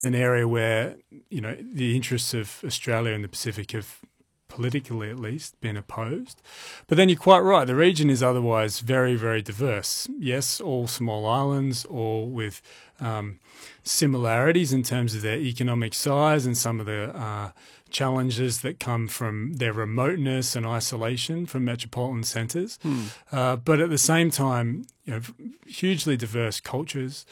an area where, the interests of Australia and the Pacific have politically at least been opposed. But then you're quite right, the region is otherwise very, very diverse. Yes, all small islands, all with similarities in terms of their economic size and some of the challenges that come from their remoteness and isolation from metropolitan centres. But at the same time, hugely diverse cultures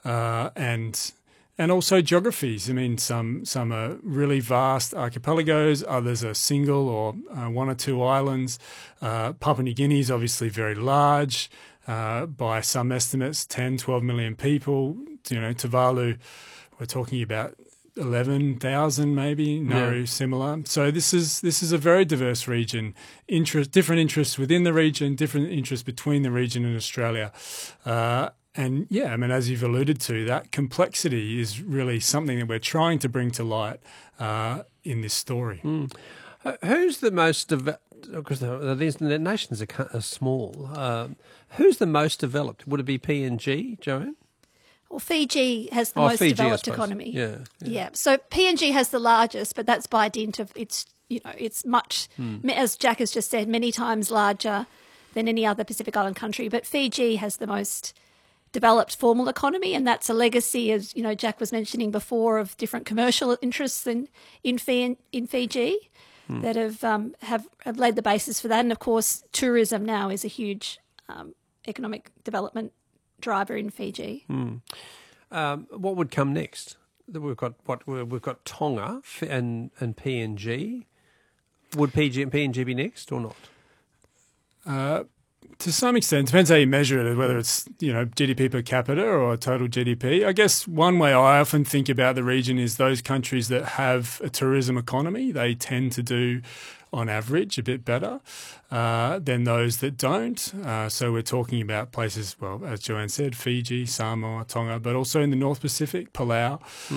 and also geographies. I mean, some are really vast archipelagos, others are single or one or two islands. Papua New Guinea is obviously very large, by some estimates, 10, 12 million people. Tuvalu, we're talking about 11,000 maybe, Nauru similar. So this is a very diverse region, different interests within the region, different interests between the region and Australia. And as you've alluded to, that complexity is really something that we're trying to bring to light in this story. Who's the most because the nations are small. Who's the most developed? Would it be PNG, Joanne? Well, Fiji has the most developed economy. Yeah. So PNG has the largest, but that's by dint of it's much, as Jack has just said, many times larger than any other Pacific Island country. But Fiji has the most developed formal economy, and that's a legacy, as Jack was mentioning before, of different commercial interests in Fiji that have laid the basis for that. And of course, tourism now is a huge economic development driver in Fiji. What would come next? We've got Tonga and PNG. Would PNG be next or not? To some extent, depends how you measure it, whether it's GDP per capita or total GDP. I guess one way I often think about the region is those countries that have a tourism economy. They tend to do, on average, a bit better than those that don't. So we're talking about places, well, as Joanne said, Fiji, Samoa, Tonga, but also in the North Pacific, Palau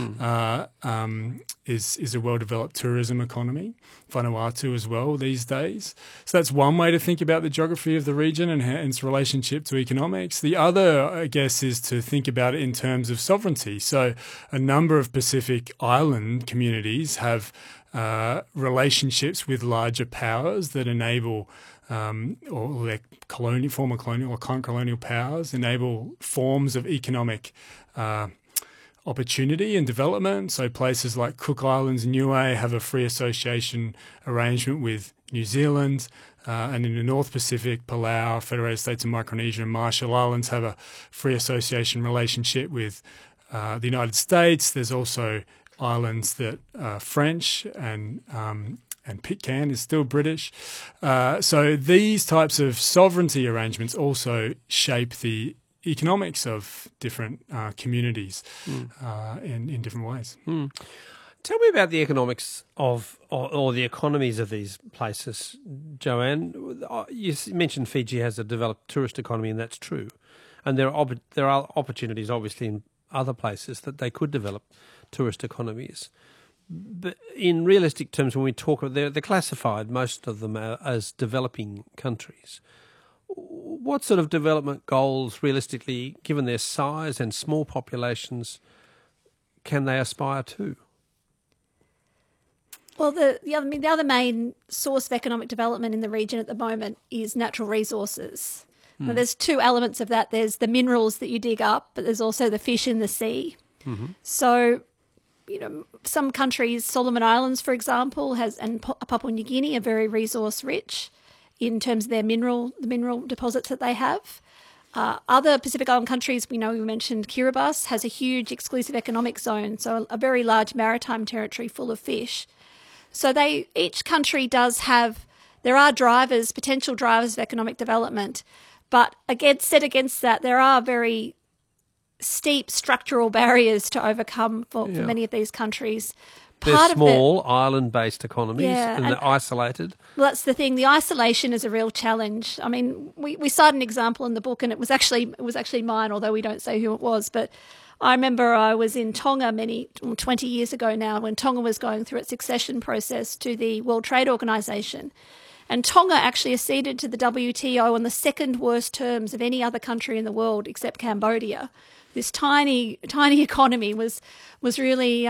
is a well-developed tourism economy. Vanuatu as well these days. So that's one way to think about the geography of the region and its relationship to economics. The other, I guess, is to think about it in terms of sovereignty. So a number of Pacific Island communities have relationships with larger powers that enable, or their former colonial or current colonial powers enable forms of economic opportunity and development. So places like Cook Islands, Niue have a free association arrangement with New Zealand, and in the North Pacific, Palau, Federated States of Micronesia and Marshall Islands have a free association relationship with the United States. There's also islands that are French and Pitcairn is still British. So these types of sovereignty arrangements also shape the economics of different communities in different ways. Tell me about the economics of or the economies of these places, Joanne. You mentioned Fiji has a developed tourist economy, and that's true. And there are opportunities, obviously, in other places that they could develop tourist economies. But in realistic terms, when we talk, they're classified, most of them, as developing countries. What sort of development goals, realistically, given their size and small populations, can they aspire to? Well, the other main source of economic development in the region at the moment is natural resources. Now, there's two elements of that. There's the minerals that you dig up, but there's also the fish in the sea. So, some countries, Solomon Islands, for example, and Papua New Guinea are very resource rich in terms of the mineral deposits that they have. Other Pacific Island countries, we mentioned Kiribati has a huge exclusive economic zone, so a very large maritime territory full of fish. So each country there are potential drivers of economic development, but set against that, there are very steep structural barriers to overcome for many of these countries. They're small, island-based economies, and they're isolated. Well, that's the thing. The isolation is a real challenge. I mean, we cite an example in the book, and it was actually mine, although we don't say who it was. But I remember I was in Tonga 20 years ago now, when Tonga was going through its accession process to the World Trade Organization. And Tonga actually acceded to the WTO on the second worst terms of any other country in the world except Cambodia. This tiny economy was really